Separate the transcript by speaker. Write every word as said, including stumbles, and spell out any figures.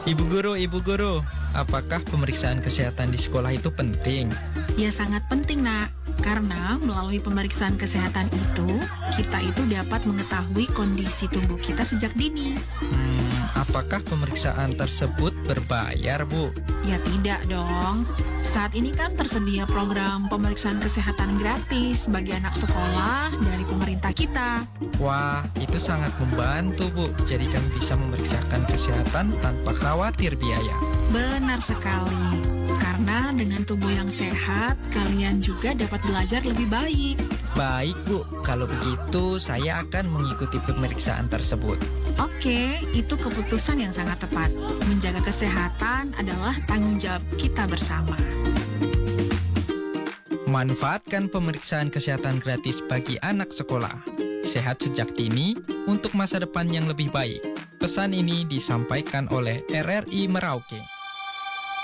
Speaker 1: Ibu guru, ibu guru, apakah pemeriksaan kesehatan di sekolah itu penting?
Speaker 2: Ya sangat penting nak, karena melalui pemeriksaan kesehatan itu, kita itu dapat mengetahui kondisi tubuh kita sejak dini.
Speaker 1: Hmm, apakah pemeriksaan tersebut berbayar, Bu?
Speaker 2: Ya tidak dong. Saat ini kan tersedia program pemeriksaan kesehatan gratis bagi anak sekolah dari pemerintah kita.
Speaker 1: Wah, itu sangat membantu, Bu. Jadi kami bisa memeriksakan kesehatan tanpa khawatir biaya.
Speaker 2: Benar sekali. Karena dengan tubuh yang sehat, kalian juga dapat belajar lebih baik.
Speaker 1: Baik, Bu. Kalau begitu, saya akan mengikuti pemeriksaan tersebut.
Speaker 2: Oke, itu keputusan yang sangat tepat. Menjaga kesehatan adalah tanggung jawab kita bersama.
Speaker 1: Manfaatkan pemeriksaan kesehatan gratis bagi anak sekolah. Sehat sejak dini untuk masa depan yang lebih baik. Pesan ini disampaikan oleh R R I Merauke.